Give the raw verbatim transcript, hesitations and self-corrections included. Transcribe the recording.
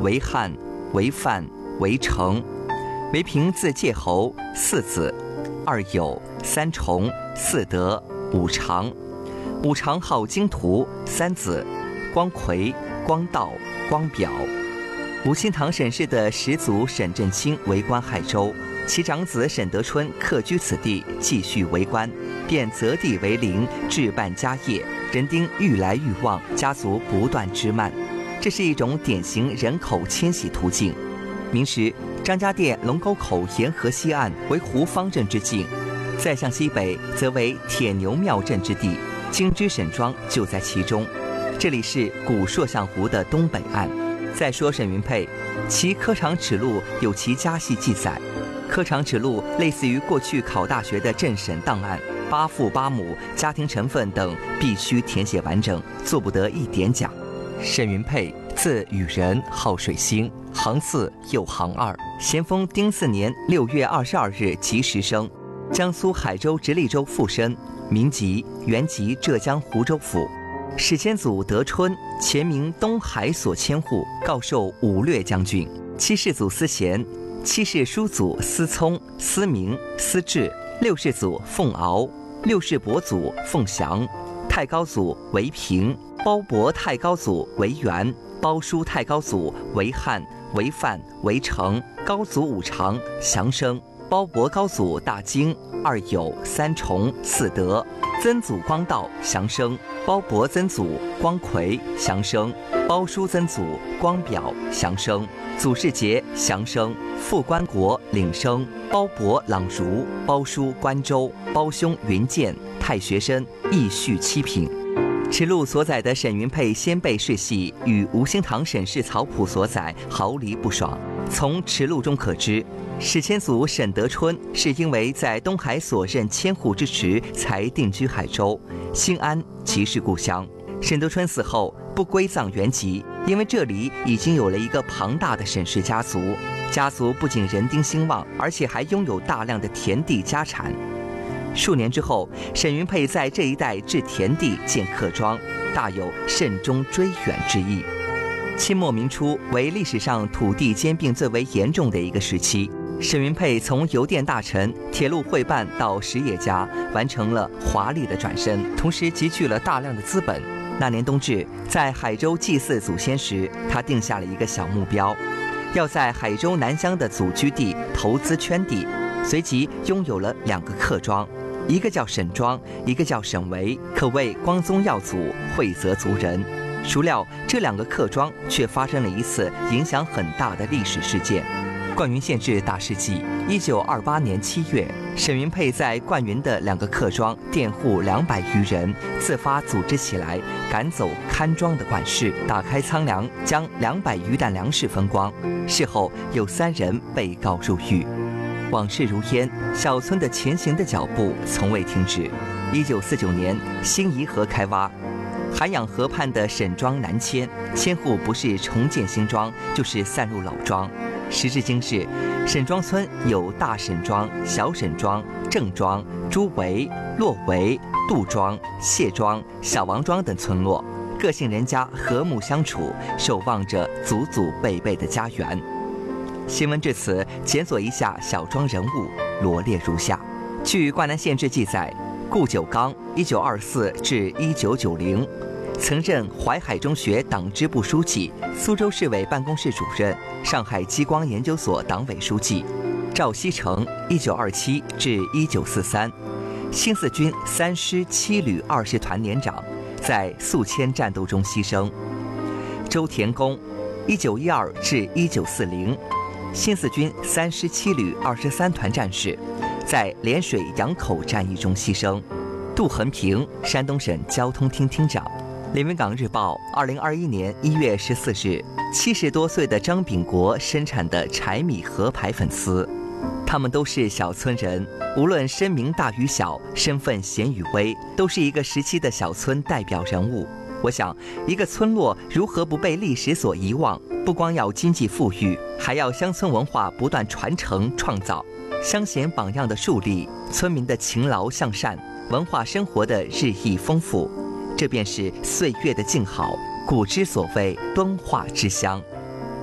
为汉、为范、为成。为平字介侯，四子，二友，三重，四德，五常。五常号经图，三子，光魁、光道、光表。武亲堂沈氏的始祖沈振清为官海州，其长子沈德春客居此地，继续为官，便择地为陵，置办家业，人丁愈来愈旺，家族不断枝蔓。这是一种典型人口迁徙途径。明时，张家店龙沟口沿河西岸为胡方镇之境，再向西北则为铁牛庙镇之地，京之沈庄就在其中。这里是古朔象湖的东北岸。再说沈云佩，其科场齿录有其家系记载。科场齿录类似于过去考大学的政审档案，八父八母、家庭成分等必须填写完整，做不得一点假。沈云佩，字羽人，号水星，行四又行二，咸丰丁巳年六月二十二日吉时生，江苏海州直隶州附身，民籍，原籍浙江湖州府。史前祖德春，前名东海所千户，告授武略将军。七世祖思贤，七世叔祖思聪、思明、思治，六世祖凤敖，六世伯祖凤祥，太高祖为平，包伯太高祖为元，包叔太高祖为汉、为范、为成，高祖五常，祥生，包伯高祖大经，二友，三重，四德，曾祖光道，祥生，包伯曾祖光魁，祥生，包叔曾祖光表，祥生，祖士节，祥生，副官国，领生，包伯朗如，包叔关州，包兄云剑，太学生，义序七品。齿录所载的沈云佩先辈世系与吴兴堂沈氏草谱所载毫厘不爽。从齿录中可知，史前祖沈德春是因为在东海所任千户之时才定居海州，新安即是故乡。沈德春死后不归葬原籍，因为这里已经有了一个庞大的沈氏家族，家族不仅人丁兴旺，而且还拥有大量的田地家产。数年之后，沈云佩在这一带置田地建客庄，大有慎终追远之意。清末明初为历史上土地兼并最为严重的一个时期，沈云佩从邮电大臣、铁路会办到实业家，完成了华丽的转身，同时集聚了大量的资本。那年冬至，在海州祭祀祖先时，他定下了一个小目标，要在海州南乡的祖居地投资圈地，随即拥有了两个客庄，一个叫沈庄，一个叫沈围，可谓光宗耀祖，惠泽族人。孰料这两个客庄却发生了一次影响很大的历史事件。灌云县志大事记，一九二八年七月，沈云佩在灌云的两个客庄佃户两百余人，自发组织起来，赶走看庄的管事，打开仓粮，将两百余担粮食分光。事后有三人被告入狱。往事如烟，小村的前行的脚步从未停止。一九四九年，新沂河开挖，涵养河畔的沈庄南迁，迁户不是重建新庄，就是散入老庄。时至今日，沈庄村有大沈庄、小沈庄、郑庄、朱围、洛围、杜庄、谢庄、小王庄等村落，各姓人家和睦相处，守望着祖祖辈辈的家园。新闻至此，检索一下小庄人物，罗列如下。据《灌南县志》记载，顾九刚（一九二四至一九九零）曾任淮海中学党支部书记、苏州市委办公室主任、上海激光研究所党委书记；赵锡成（一九二七至一九四三）新四军三师七旅二师团连长，在宿迁战斗中牺牲；周田公（一九一二至一九四零）新四军三师七旅二十三团战士，在涟水杨口战役中牺牲；杜恒平（山东省交通厅厅长）。连云港日报二零二一年一月十四日，七十多岁的张秉国生产的柴米河牌粉丝，他们都是小村人，无论声名大与小，身份显与微，都是一个时期的小村代表人物。我想，一个村落如何不被历史所遗忘？不光要经济富裕，还要乡村文化不断传承创造，乡贤榜样的树立，村民的勤劳向善，文化生活的日益丰富。这便是岁月的静好，古之所谓敦化之乡。